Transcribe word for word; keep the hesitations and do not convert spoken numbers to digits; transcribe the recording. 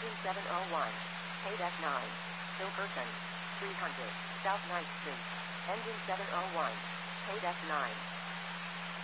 Engine seven oh one. Paid F nine. Hilkerson. three hundred. South ninth Street. Engine seven oh one. Paid F nine.